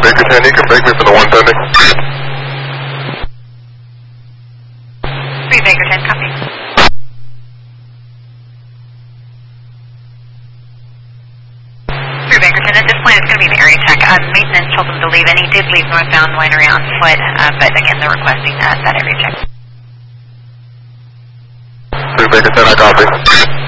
Baker 10, you can break me for the 170. 3 Baker 10, copy. 3 Baker 10, at this point it's going to be the area check. Maintenance told them to leave, and he did leave northbound winery on foot, but again they're requesting that area check. 3 Baker 10, I copy.